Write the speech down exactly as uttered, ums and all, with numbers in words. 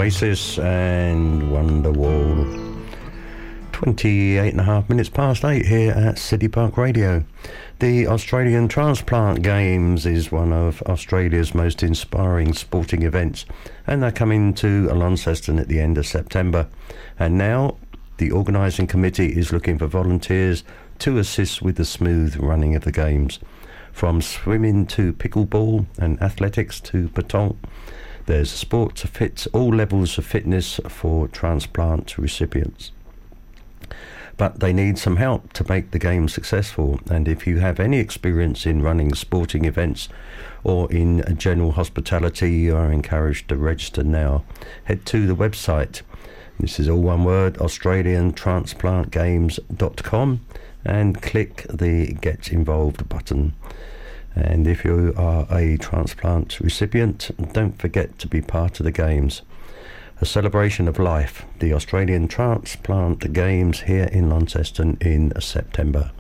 Oasis and Wonderwall. twenty-eight and a half minutes past eight here at City Park Radio. The Australian Transplant Games is one of Australia's most inspiring sporting events, and they're coming to Launceston at the end of September. And now the organising committee is looking for volunteers to assist with the smooth running of the games. From swimming to pickleball and athletics to pétanque, there's a sport to fit all levels of fitness for transplant recipients. But they need some help to make the game successful, and if you have any experience in running sporting events or in general hospitality, you are encouraged to register now. Head to the website, this is all one word, australian transplant games dot com, and click the Get Involved button. And if you are a transplant recipient, don't forget to be part of the games. A celebration of life, the Australian Transplant Games here in Launceston in September.